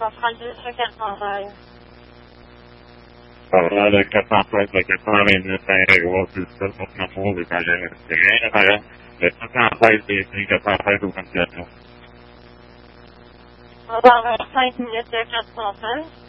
ça fera juste le 416. Parla del 416, le 429 è igual sul nostro Italia. Le 416 et 416 au 27. On va avoir 5 minutes de 416.